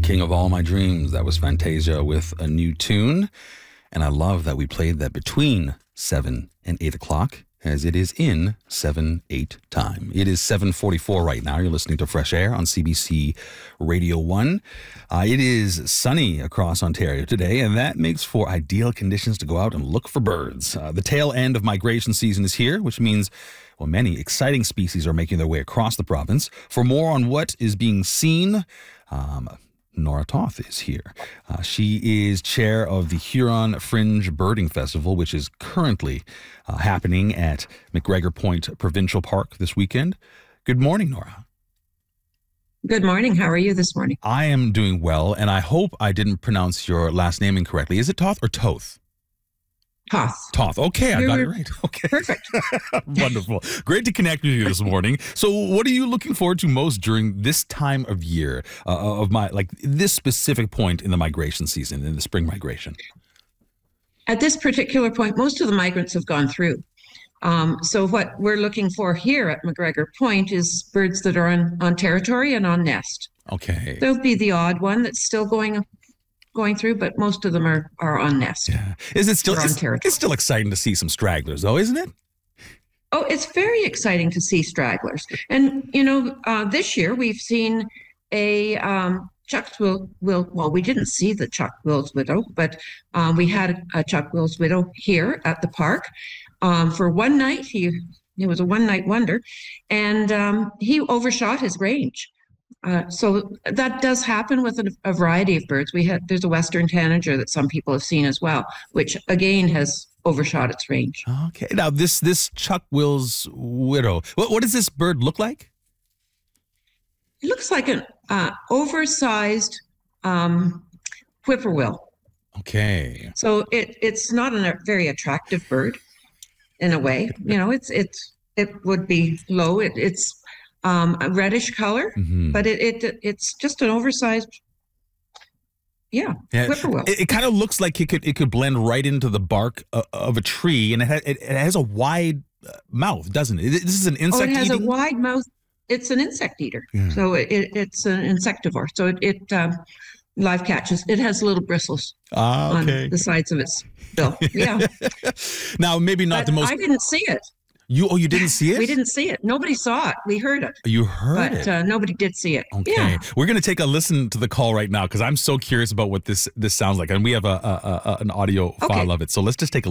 King of All My Dreams. That was Fantasia with a new tune. And I love that we played that between 7 and 8 o'clock, as it is in 7-8 time. It is 7:44 right now. You're listening to Fresh Air on CBC Radio 1. It is sunny across Ontario today, and that makes for ideal conditions to go out and look for birds. The tail end of migration season is here, which means many exciting species are making their way across the province. For more on what is being seen, Nora Toth is here. She is chair of the Huron Fringe Birding Festival, which is currently happening at McGregor Point Provincial Park this weekend. Good morning, Nora. Good morning. How are you this morning? I am doing well, and I hope I didn't pronounce your last name incorrectly. Is it Toth or Toth? Toth. Okay, I got it right. Okay. Perfect. Wonderful. Great to connect with you this morning. So what are you looking forward to most during this time of year, this specific point in the migration season, in the spring migration? At this particular point, most of the migrants have gone through. So what we're looking for here at McGregor Point is birds that are on territory and on nest. Okay. There'll be the odd one that's still going through, but most of them are on nest. Yeah. Is it still it's still exciting to see some stragglers though, isn't it? Oh, it's very exciting to see stragglers. And this year we've seen a Chuck-Will's well, we didn't see the Chuck-Will's widow, but we had a Chuck-Will's widow here at the park for one night. He was a one-night wonder, and he overshot his range. So that does happen with a variety of birds. There's a Western tanager that some people have seen as well, which again has overshot its range. Okay. Now this Chuck-Will's widow, what does this bird look like? It looks like an oversized whippoorwill. Okay. So it's not a very attractive bird in a way. It would be low. It's a reddish color, but it's just an oversized, whippoorwill. It kind of looks like it could blend right into the bark of a tree, and it has a wide mouth, doesn't it? This is an insect. It has a wide mouth. It's an insect eater, so it's an insectivore. So it live catches. It has little bristles on the sides of its bill. Yeah. Now, maybe not the most. I didn't see it. You didn't see it? We didn't see it. Nobody saw it. We heard it. You heard it? But nobody did see it. Okay. Yeah. We're going to take a listen to the call right now because I'm so curious about what this sounds like. And we have an audio file of it. So let's just take a listen.